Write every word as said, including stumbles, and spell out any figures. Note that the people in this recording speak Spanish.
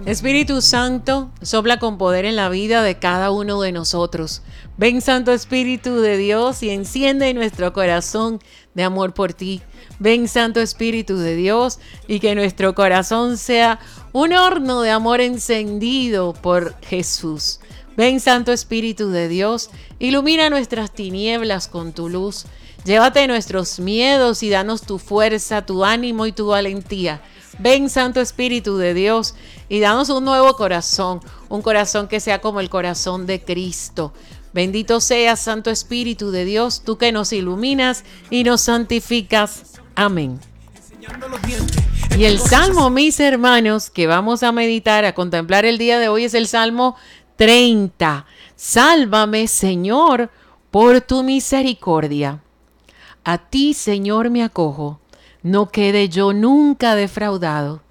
Espíritu Santo, sopla con poder en la vida de cada uno de nosotros. Ven, Santo Espíritu de Dios, y enciende nuestro corazón de amor por ti. Ven, Santo Espíritu de Dios, y que nuestro corazón sea un horno de amor encendido por Jesús. Ven, Santo Espíritu de Dios, ilumina nuestras tinieblas con tu luz. Llévate nuestros miedos y danos tu fuerza, tu ánimo y tu valentía. Ven, Santo Espíritu de Dios, y danos un nuevo corazón, un corazón que sea como el corazón de Cristo. Bendito seas, Santo Espíritu de Dios, tú que nos iluminas y nos santificas. Amén. Y el Salmo, mis hermanos, que vamos a meditar, a contemplar el día de hoy, es el Salmo treinta. Sálvame, Señor, por tu misericordia. A ti, Señor, me acojo. No quede yo nunca defraudado.